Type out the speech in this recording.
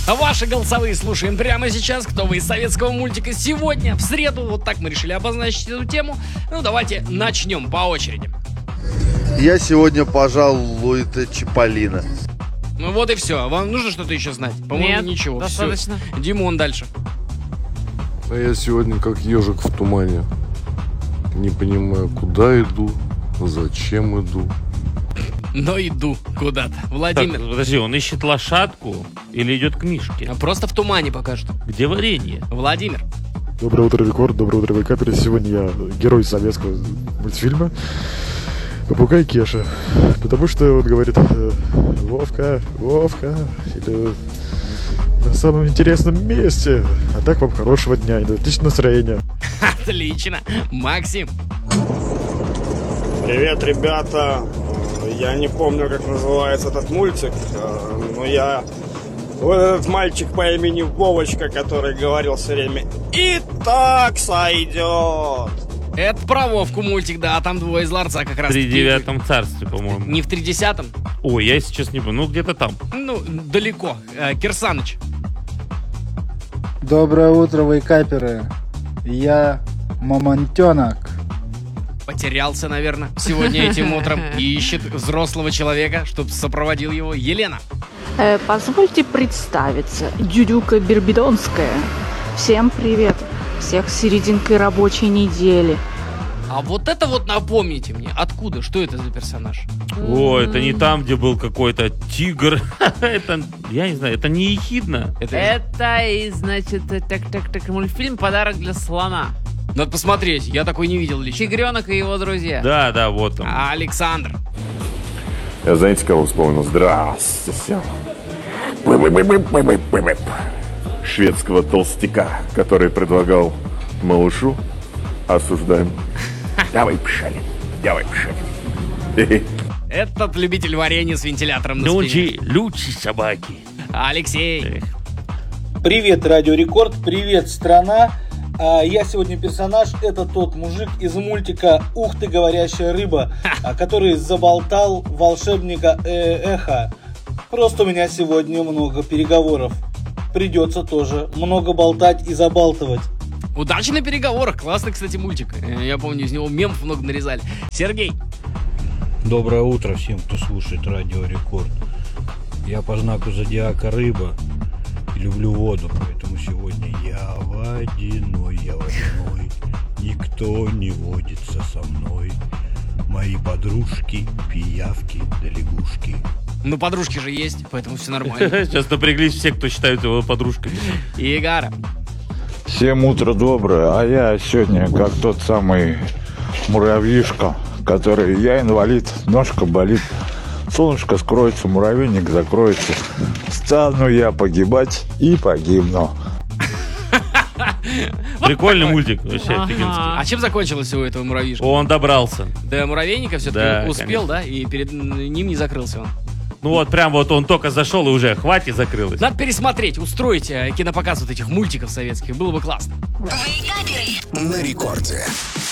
А ваши голосовые слушаем прямо сейчас. Кто вы из советского мультика сегодня, в среду? Вот так мы решили обозначить эту тему. Ну, давайте начнем по очереди. Я сегодня, пожалуй, это Чиполлино. Ну вот и все. Вам нужно что-то еще знать? По-моему, Нет, ничего. достаточно. Всё. Димон дальше. А я сегодня как ежик в тумане. Не понимаю, куда иду, зачем иду. Но иду куда-то. Так, Владимир. подожди, он ищет лошадку или идет к Мишке? Просто в тумане пока что. Где варенье? Владимир. Доброе утро, Рекорд. Доброе утро, Вейкаперы. Сегодня я герой советского мультфильма «Попугай Кеша». Потому что он говорит: Вовка, Вовка, или на самом интересном месте. А так вам хорошего дня и отличного настроения. Отлично. Максим. Привет, ребята. Я не помню, как называется этот мультик, но я... Вот этот мальчик по имени Вовочка, который говорил все время: «И так сойдет». Это про Вовку мультик, да, там двое из ларца как раз. В 39-м царстве, по-моему. Не в 30-м? Ой, я сейчас не помню. Ну, где-то там. Ну, далеко. Кирсаныч. Доброе утро, вейкаперы. Я Мамонтенок. Потерялся, наверное, сегодня этим утром и ищет взрослого человека, чтобы сопроводил его. Елена. Позвольте представиться. Дюдюка Бербидонская. Всем привет. Всех с серединкой рабочей недели. А вот это вот напомните мне, откуда, что это за персонаж? О, это не там, где был какой-то тигр. Это, я не знаю, это не ехидно. Это и, значит, так, мультфильм «Подарок для слона». Надо посмотреть, я такой не видел лично. Тигренок и его друзья. Да, вот он. Александр. Я знаете, кого вспомнил? Здравствуйте. Шведского толстяка, который предлагал малышу: осуждаем. Давай пшали. Этот любитель варенья с вентилятором на спине. Лучи собаки. Алексей. Привет, Радио Рекорд, привет, страна. Я сегодня персонаж, это тот мужик из мультика «Ух ты, говорящая рыба», который заболтал волшебника Эхо. Просто у меня сегодня много переговоров. Придется тоже много болтать и забалтывать. Удачи на переговорах. Классный, кстати, мультик. Я помню, из него мемов много нарезали. Сергей. Доброе утро всем, кто слушает Радио Рекорд. Я по знаку зодиака рыба и люблю воду, поэтому сегодня я водяной, никто не водится со мной. Мои подружки, пиявки да лягушки. Ну, подружки же есть, поэтому все нормально. Сейчас напряглись все, кто считают его подружкой. Игара. Всем утро доброе, а я сегодня как тот самый муравьишка, который я инвалид, ножка болит, солнышко скроется, муравейник закроется, стану я погибать и погибну. Прикольный мультик, вообще офигенский. А чем закончилось у этого муравьишка? Он добрался. До муравейника все-таки Да, успел, да? И перед ним не закрылся он. Ну вот прям вот он только зашел и уже хватит, закрылось. Надо пересмотреть, устроить кинопоказ вот этих мультиков советских. Было бы классно. На рекорде.